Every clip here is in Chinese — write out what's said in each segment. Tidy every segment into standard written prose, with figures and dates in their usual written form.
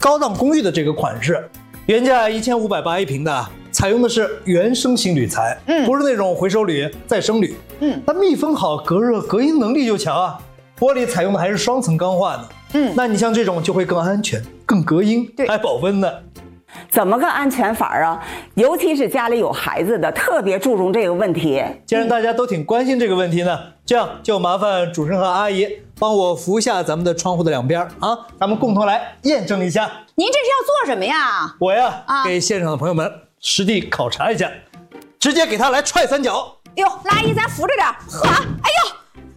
高档公寓的这个款式，原价1580一平的，采用的是原生型铝材，不是那种回收铝、再生铝。它密封好，隔热隔音能力就强啊。玻璃采用的还是双层钢化的，那你像这种就会更安全、更隔音，还保温呢。 怎么个安全法啊？尤其是家里有孩子的，特别注重这个问题。 既然大家都挺关心这个问题呢，这样就麻烦主持人和阿姨帮我扶一下咱们的窗户的两边啊，咱们共同来验证一下。 您这是要做什么呀？ 我呀，给现场的朋友们实地考察一下，直接给他来踹3脚。 哟，阿姨咱扶着点，呵，哎呦。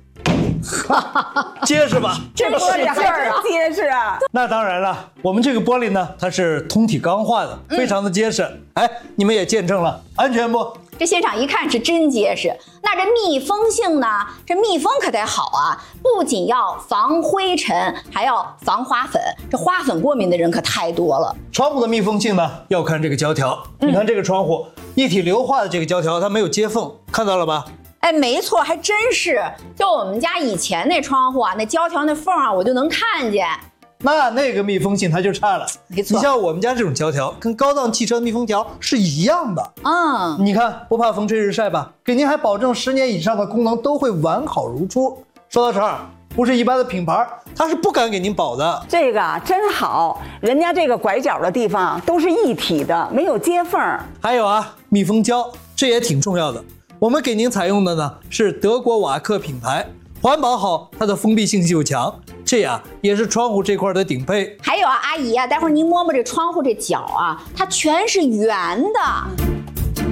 结实吧？ 这个使劲儿啊，结实啊！ 那当然了，我们这个玻璃呢，它是通体钢化的，非常的结实。哎，你们也见证了，安全不？ 这现场一看是真结实。那这密封性呢？这密封可得好啊，不仅要防灰尘，还要防花粉。这花粉过敏的人可太多了。 窗户的密封性呢，要看这个胶条。你看这个窗户，一体硫化的这个胶条，它没有接缝，看到了吧？ 哎，没错，还真是。就我们家以前那窗户啊，那胶条那缝啊，我就能看见。 那个密封性它就差了。 没错， 你像我们家这种胶条，跟高档汽车的密封条是一样的。你看不怕风吹日晒吧？给您还保证10年以上的功能都会完好如初。说到这儿，不是一般的品牌，它是不敢给您保的。 这个真好，人家这个拐角的地方都是一体的，没有接缝。 还有啊，密封胶，这也挺重要的。我们给您采用的呢是德国瓦克品牌，环保好，它的封闭性又强，这呀也是窗户这块的顶配。 还有啊，阿姨啊，待会儿您摸摸这窗户这角啊，它全是圆的。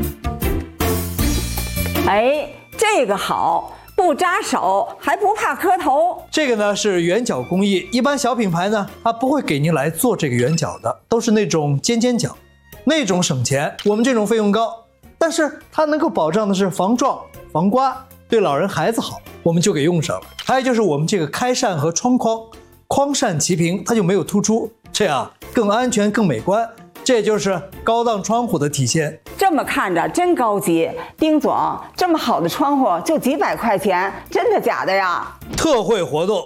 哎，这个好，不扎手，还不怕磕头。 这个呢是圆角工艺，一般小品牌呢它不会给您来做这个圆角的，都是那种尖角，那种省钱，我们这种费用高。但是它能够保障的是防撞、防刮，对老人孩子好，我们就给用上了。还有就是我们这个开扇和窗框，框扇齐平，它就没有突出，这样更安全、更美观。这就是高档窗户的体现。 这么看着真高级，丁总，这么好的窗户就几百块钱，真的假的呀？ 特惠活动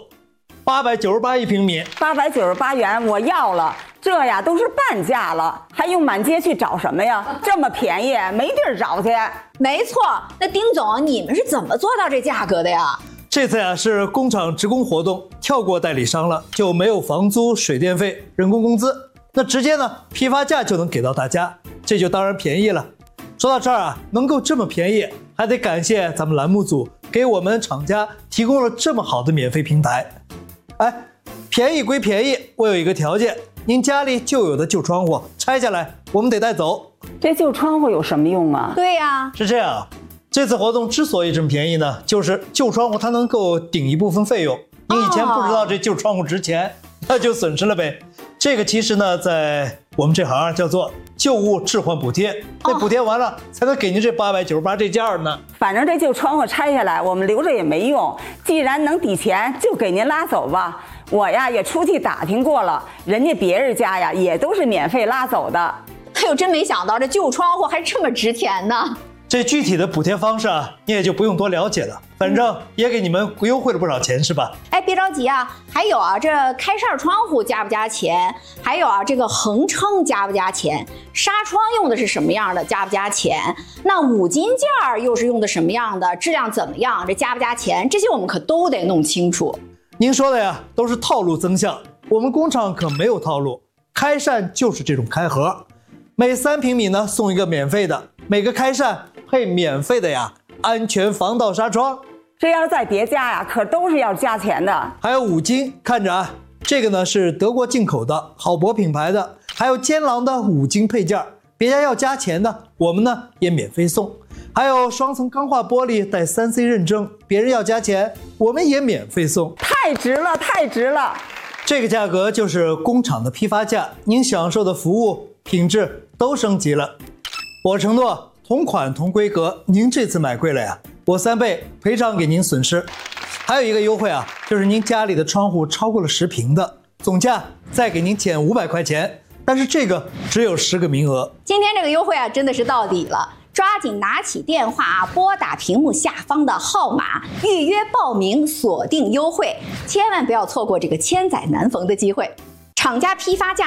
，898一平米 ，898元我要了。这呀都是半价了，还用满街去找什么呀？这么便宜，没地儿找去。 没错，那丁总，你们是怎么做到这价格的呀？ 这次呀是工厂职工活动，跳过代理商了，就没有房租、水电费、人工工资，那直接呢批发价就能给到大家，这就当然便宜了。说到这儿啊，能够这么便宜，还得感谢咱们栏目组给我们厂家提供了这么好的免费平台。哎，便宜归便宜，我有一个条件。您家里旧有的旧窗户拆下来，我们得带走。 这旧窗户有什么用啊？ 对呀， 是这样。这次活动之所以这么便宜呢，就是旧窗户它能够顶一部分费用。您以前不知道这旧窗户值钱，那就损失了呗。这个其实呢，在我们这行叫做旧物置换补贴，那补贴完了才能给您这898这价呢。 反正这旧窗户拆下来，我们留着也没用。既然能抵钱，就给您拉走吧。我呀也出去打听过了，人家别人家呀也都是免费拉走的。 哎呦，真没想到这旧窗户还这么值钱呢。 这具体的补贴方式啊，你也就不用多了解了，反正也给你们优惠了不少钱，是吧？ 哎，别着急啊，还有啊，这开扇窗户加不加钱？还有啊，这个横撑加不加钱？纱窗用的是什么样的？加不加钱？那五金件又是用的什么样的？质量怎么样？这加不加钱？这些我们可都得弄清楚。 您说的呀，都是套路增项，我们工厂可没有套路，开扇就是这种开盒，每3平米呢送一个免费的，每个开扇配免费的呀安全防盗纱窗。 这要是在别家呀，可都是要加钱的。 还有五金，看着啊，这个呢是德国进口的好博品牌的，还有坚狼的五金配件，别家要加钱的，我们呢也免费送。还有双层钢化玻璃带3C 认证，别人要加钱，我们也免费送。 太值了，太值了！ 这个价格就是工厂的批发价，您享受的服务品质都升级了。我承诺同款同规格，您这次买贵了呀，我3倍赔偿给您损失。还有一个优惠啊，就是您家里的窗户超过了10平的，总价再给您减500块钱，但是这个只有10个名额。 今天这个优惠啊，真的是到底了。抓紧拿起电话啊，拨打屏幕下方的号码，预约报名，锁定优惠，千万不要错过这个千载难逢的机会。厂家批发价